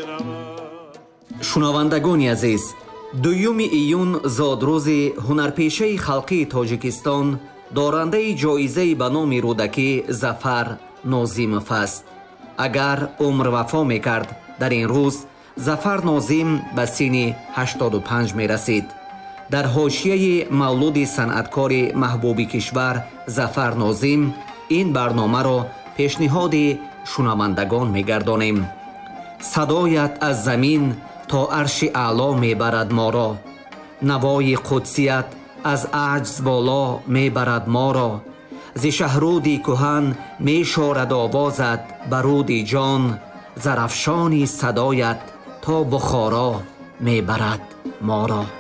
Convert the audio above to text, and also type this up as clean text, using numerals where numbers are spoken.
шунавандагони азиз, 2 июн зодрӯзи ҳунарпешаи халқии Тоҷикистон, дорандаи ҷоизаи ба номи рӯдакӣ Зафар Нозимов аст. агар умр вафо мекард, дар ин рӯз Зафар Нозим ба синни 85 мерасид. дар ҳошияи мавлуди санъаткори маҳбуби кишвар Зафар Нозим ин барномаро пешниҳоди шунавандагон мегардонем. садоят аз замин то арши аъло мебарад моро, навои қудсият аз аҷз боло мебарад моро. зи шаҳруди кӯҳан мешорад овозат ба руди ҷон, зарафшони садоят то бухоро мебарад моро.